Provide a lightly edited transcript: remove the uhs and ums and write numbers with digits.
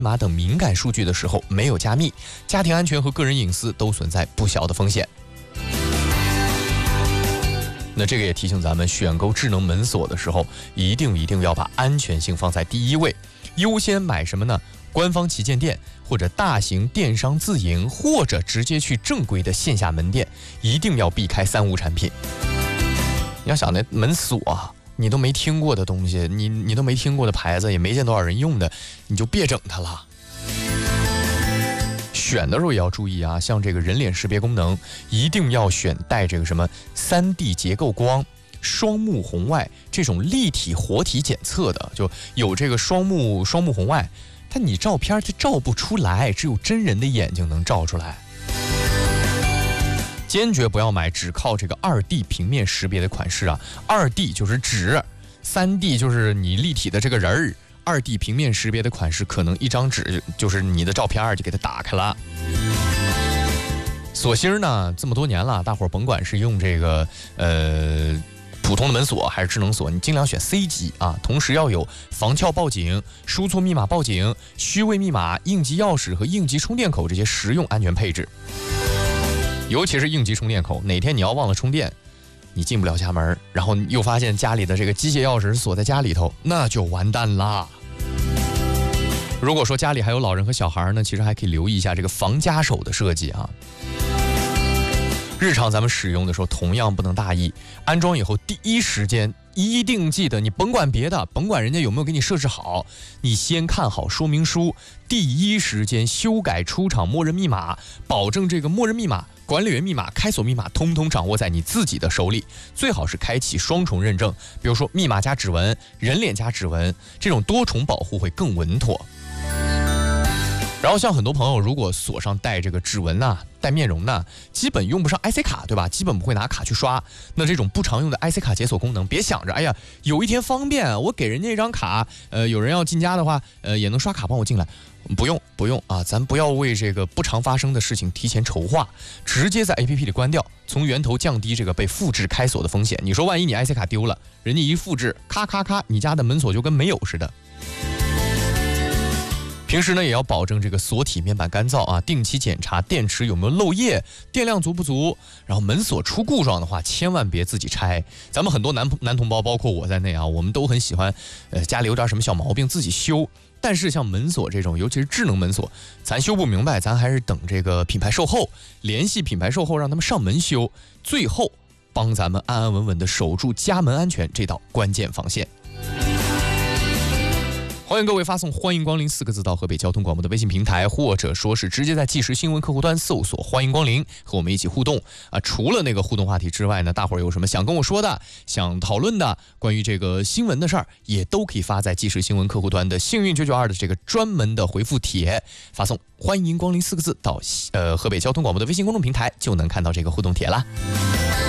码等敏感数据的时候没有加密，家庭安全和个人隐私都存在不小的风险。那这个也提醒咱们，选购智能门锁的时候，一定要把安全性放在第一位，优先买什么呢？官方旗舰店或者大型电商自营，或者直接去正规的线下门店，一定要避开3无产品。你要想那门锁啊，你都没听过的东西，你都没听过的牌子，也没见多少人用的，你就别整它了。选的时候也要注意啊，像这个人脸识别功能，一定要选带这个什么3D 结构光、双目红外这种立体活体检测的，就有这个双目红外，但你照片它照不出来，只有真人的眼睛能照出来。坚决不要买只靠这个2D 平面识别的款式啊，2D 就是纸，3D 就是你立体的这个人儿。2D 平面识别的款式，可能一张纸就是你的照片就给它打开了。锁芯呢，这么多年了，大伙儿甭管是用这个普通的门锁还是智能锁，你尽量选 C 级啊，同时要有防撬报警、输错密码报警、虚位密码、应急钥匙和应急充电口这些实用安全配置。尤其是应急充电口，哪天你要忘了充电，你进不了家门，然后又发现家里的这个机械钥匙是锁在家里头，那就完蛋啦。如果说家里还有老人和小孩呢，其实还可以留意一下这个防夹手的设计啊。日常咱们使用的时候同样不能大意，安装以后第一时间一定记得，你甭管别的，甭管人家有没有给你设置好，你先看好说明书，第一时间修改出厂默认密码，保证这个默认密码、管理员密码、开锁密码通通掌握在你自己的手里，最好是开启双重认证，比如说密码加指纹、人脸加指纹，这种多重保护会更稳妥。然后像很多朋友如果锁上带这个指纹啊、带面容呢，基本用不上 IC 卡，对吧？基本不会拿卡去刷。那这种不常用的 IC 卡解锁功能，别想着哎呀有一天方便我给人家一张卡，有人要进家的话，也能刷卡帮我进来。不用啊，咱不要为这个不常发生的事情提前筹划，直接在 APP 里关掉，从源头降低这个被复制开锁的风险。你说万一你 IC 卡丢了，人家一复制，咔咔咔，你家的门锁就跟没有似的。平时呢也要保证这个锁体面板干燥啊，定期检查电池有没有漏液，电量足不足。然后门锁出故障的话，千万别自己拆。咱们很多男同胞，包括我在内啊，我们都很喜欢，家里有点什么小毛病自己修。但是像门锁这种，尤其是智能门锁，咱修不明白，咱还是等这个品牌售后，联系品牌售后让他们上门修，最后帮咱们安安稳稳的守住家门安全这道关键防线。欢迎各位发送欢迎光临4个字到河北交通广播的微信平台，或者说是直接在即时新闻客户端搜索欢迎光临，和我们一起互动啊。除了那个互动话题之外呢，大伙儿有什么想跟我说的、想讨论的，关于这个新闻的事儿，也都可以发在即时新闻客户端的幸运992的这个专门的回复帖，发送欢迎光临4个字到河北交通广播的微信公众平台，就能看到这个互动帖啦。